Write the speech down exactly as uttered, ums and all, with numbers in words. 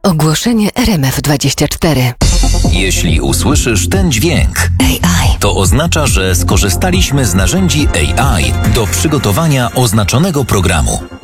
Ogłoszenie R M F dwadzieścia cztery. Jeśli usłyszysz ten dźwięk, A I. to oznacza, że skorzystaliśmy z narzędzi A I do przygotowania oznaczonego programu.